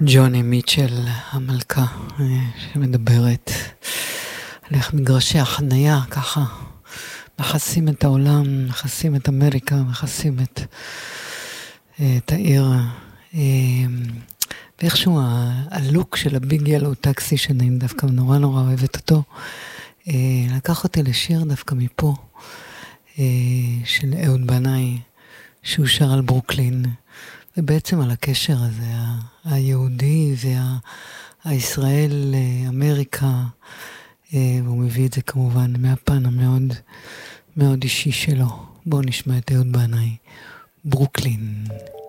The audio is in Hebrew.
ג'וני מיטשל, המלכה, שמדברת על איך מגרשי החנייה, ככה, מכסים את העולם, מכסים את אמריקה, מכסים את העיר. ואיכשהו הלוק של הביג ילו טקסי, שאני דווקא נורא אוהבת אותו, לקח אותי לשיר דווקא מפה, של אהוד בנאי, שהוא שר על ברוקלין, ובעצם על הקשר הזה, היהודי והישראל, אמריקה, והוא מביא את זה כמובן מהפן המאוד מאוד אישי שלו. בואו נשמע את אהוד בנאי, ברוקלין.